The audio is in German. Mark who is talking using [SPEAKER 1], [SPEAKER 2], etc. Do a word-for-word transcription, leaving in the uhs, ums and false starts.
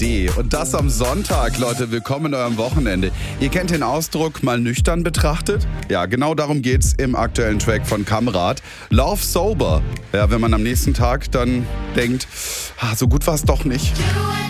[SPEAKER 1] D. Und das am Sonntag, Leute. Willkommen in eurem Wochenende. Ihr kennt den Ausdruck mal nüchtern betrachtet? Ja, genau darum geht's im aktuellen Track von Kamrat. Lauf sober. Ja, wenn man am nächsten Tag dann denkt, ah, so gut war's doch nicht.